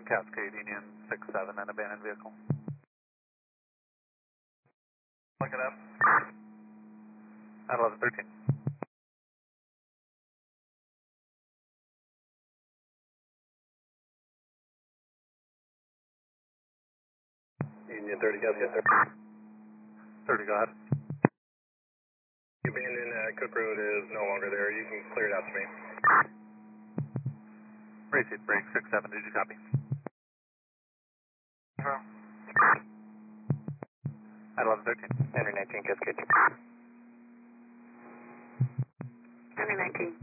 Cascade Union 67, an abandoned vehicle. Look it up. At 1113. Union 30, Cascade. 30, go ahead. The abandoned Cook Road is no longer there. You can clear it out to me. Receipt, break 67, did you copy? At 1113. Henry 19, Cascade. Henry 19.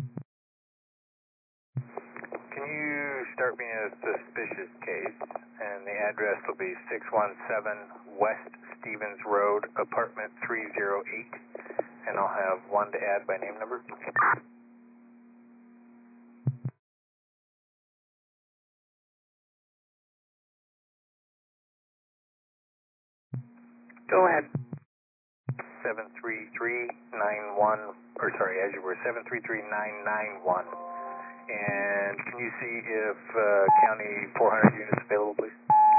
Can you start me a suspicious case? And the address will be 617 West Stevens Road, apartment 308. And I'll have one to add by name number. Go ahead. 73391, or sorry, as you were, 733991. And can you see if County 400 units available, please?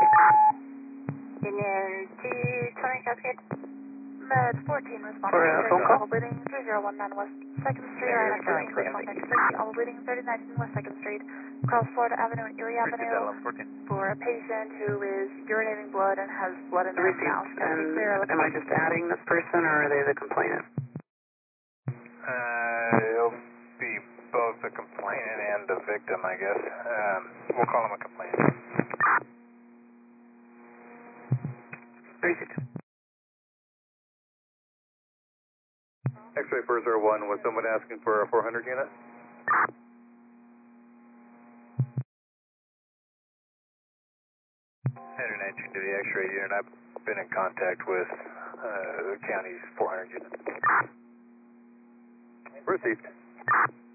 Union T20 Cascade. Med 14 responding. For a phone call? All bleeding 3019 West 2nd Street. There Next is to contact 60. All bleeding 3019 West 2nd Street. Across Florida Avenue and Erie Receipt at Avenue. 1114. For a patient who is urinating blood and has blood in their mouth. Can you clear? And am I just adding this person, or are they the complainant? It'll be both the complainant and the victim, I guess. We'll call him a complainant. Receipt. X-ray 401, was someone asking for a 400 unit? Henry 19 to the X-ray unit. I've been in contact with the county's 400 unit. Received.